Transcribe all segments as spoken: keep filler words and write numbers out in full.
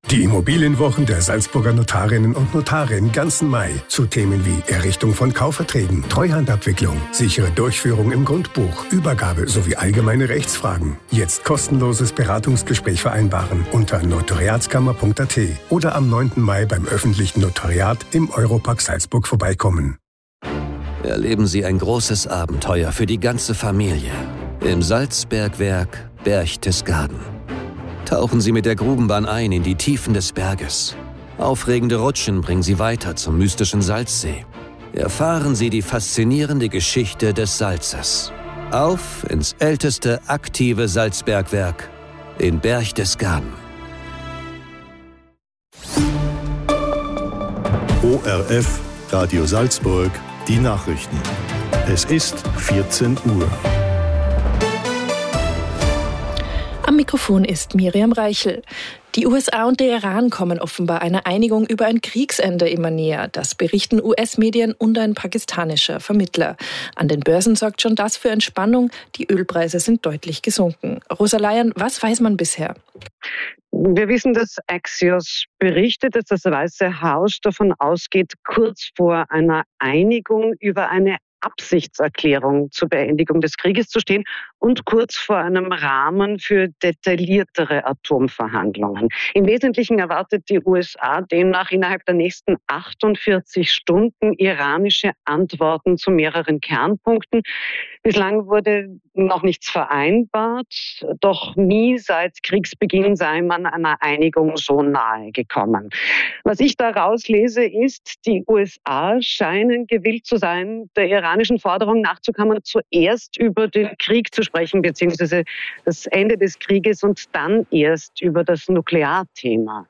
Die Immobilienwochen der Salzburger Notarinnen und Notare im ganzen Mai zu Themen wie Errichtung von Kaufverträgen, Treuhandabwicklung, sichere Durchführung im Grundbuch, Übergabe sowie allgemeine Rechtsfragen. Jetzt kostenloses Beratungsgespräch vereinbaren unter notariatskammer punkt a t oder am neunten Mai beim öffentlichen Notariat im Europark Salzburg vorbeikommen. Erleben Sie ein großes Abenteuer für die ganze Familie im Salzbergwerk Berchtesgaden. Tauchen Sie mit der Grubenbahn ein in die Tiefen des Berges. Aufregende Rutschen bringen Sie weiter zum mystischen Salzsee. Erfahren Sie die faszinierende Geschichte des Salzes. Auf ins älteste aktive Salzbergwerk in Berchtesgaden. O R F, Radio Salzburg, die Nachrichten. Es ist vierzehn Uhr. Am Mikrofon ist Miriam Reichel. Die U S A und der Iran kommen offenbar einer Einigung über ein Kriegsende immer näher. Das berichten U S-Medien und ein pakistanischer Vermittler. An den Börsen sorgt schon das für Entspannung. Die Ölpreise sind deutlich gesunken. Rosa Laien, was weiß man bisher? Wir wissen, dass Axios berichtet, dass das Weiße Haus davon ausgeht, kurz vor einer Einigung über eine Absichtserklärung zur Beendigung des Krieges zu stehen und kurz vor einem Rahmen für detailliertere Atomverhandlungen. Im Wesentlichen erwartet die U S A demnach innerhalb der nächsten achtundvierzig Stunden iranische Antworten zu mehreren Kernpunkten. Bislang wurde noch nichts vereinbart, doch nie seit Kriegsbeginn sei man einer Einigung so nahe gekommen. Was ich daraus lese, ist, die U S A scheinen gewillt zu sein, der iranischen Forderung nachzukommen, zuerst über den Krieg zu sprechen, beziehungsweise das Ende des Krieges und dann erst über das Nuklearthema.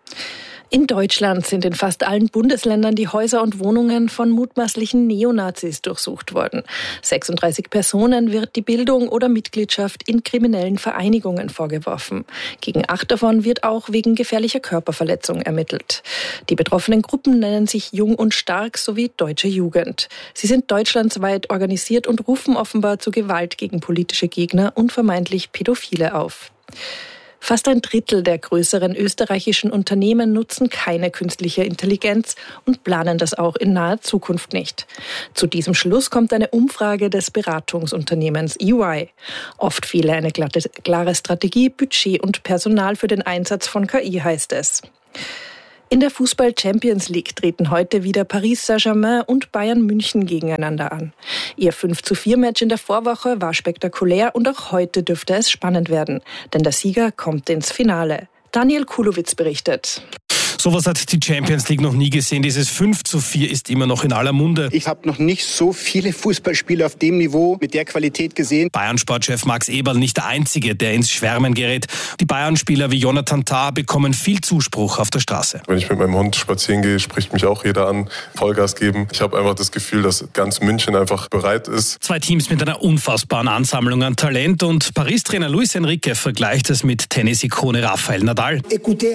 In Deutschland sind in fast allen Bundesländern die Häuser und Wohnungen von mutmaßlichen Neonazis durchsucht worden. sechsunddreißig Personen wird die Bildung oder Mitgliedschaft in kriminellen Vereinigungen vorgeworfen. Gegen acht davon wird auch wegen gefährlicher Körperverletzung ermittelt. Die betroffenen Gruppen nennen sich Jung und Stark sowie Deutsche Jugend. Sie sind deutschlandweit organisiert und rufen offenbar zu Gewalt gegen politische Gegner und vermeintlich Pädophile auf. Fast ein Drittel der größeren österreichischen Unternehmen nutzen keine künstliche Intelligenz und planen das auch in naher Zukunft nicht. Zu diesem Schluss kommt eine Umfrage des Beratungsunternehmens E Y. Oft fehle eine klare Strategie, Budget und Personal für den Einsatz von K I, heißt es. In der Fußball-Champions League treten heute wieder Paris Saint-Germain und Bayern München gegeneinander an. Ihr fünf zu vier Match in der Vorwoche war spektakulär und auch heute dürfte es spannend werden, denn der Sieger kommt ins Finale. Daniel Kulowitz berichtet. Sowas hat die Champions League noch nie gesehen. Dieses fünf zu vier ist immer noch in aller Munde. Ich habe noch nicht so viele Fußballspiele auf dem Niveau mit der Qualität gesehen. Bayern-Sportchef Max Eberl nicht der Einzige, der ins Schwärmen gerät. Die Bayern-Spieler wie Jonathan Tah bekommen viel Zuspruch auf der Straße. Wenn ich mit meinem Hund spazieren gehe, spricht mich auch jeder an, Vollgas geben. Ich habe einfach das Gefühl, dass ganz München einfach bereit ist. Zwei Teams mit einer unfassbaren Ansammlung an Talent und Paris-Trainer Luis Enrique vergleicht es mit Tennis-Ikone Rafael Nadal.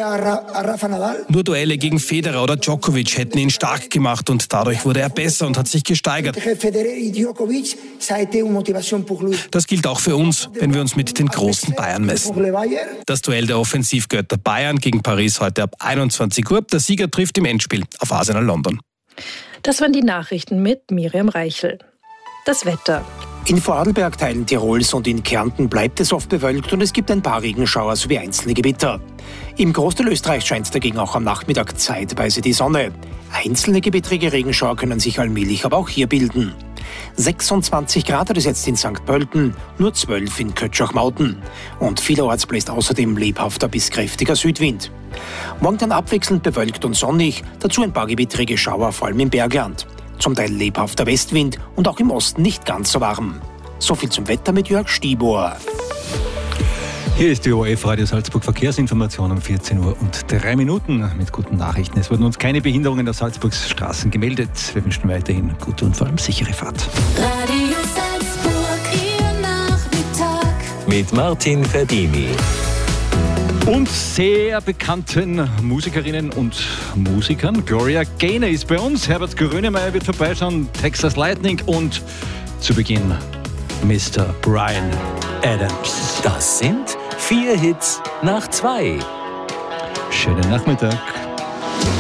Nur Duelle gegen Federer oder Djokovic hätten ihn stark gemacht und dadurch wurde er besser und hat sich gesteigert. Das gilt auch für uns, wenn wir uns mit den großen Bayern messen. Das Duell der Offensivgötter Bayern gegen Paris heute ab einundzwanzig Uhr. Der Sieger trifft im Endspiel auf Arsenal London. Das waren die Nachrichten mit Miriam Reichel. Das Wetter. In Vorarlberg, Teilen Tirols und in Kärnten bleibt es oft bewölkt und es gibt ein paar Regenschauer sowie einzelne Gewitter. Im Großteil Österreichs scheint dagegen auch am Nachmittag zeitweise die Sonne. Einzelne gewittrige Regenschauer können sich allmählich aber auch hier bilden. sechsundzwanzig Grad hat es jetzt in Sankt Pölten, nur zwölf in Kötschach-Mauten. Und vielerorts bläst außerdem lebhafter bis kräftiger Südwind. Morgen dann abwechselnd bewölkt und sonnig, dazu ein paar gewittrige Schauer, vor allem im Bergland. Zum Teil lebhafter Westwind und auch im Osten nicht ganz so warm. So viel zum Wetter mit Jörg Stibor. Hier ist die O R F Radio Salzburg Verkehrsinformation um vierzehn Uhr und drei Minuten mit guten Nachrichten. Es wurden uns keine Behinderungen auf Salzburgs Straßen gemeldet. Wir wünschen weiterhin gute und vor allem sichere Fahrt. Radio Salzburg, Ihr Nachmittag. Mit Martin Verdini. Und sehr bekannten Musikerinnen und Musikern. Gloria Gaynor ist bei uns, Herbert Grönemeyer wird vorbeischauen, Texas Lightning und zu Beginn Mister Bryan Adams. Das sind vier Hits nach zwei. Schönen Nachmittag.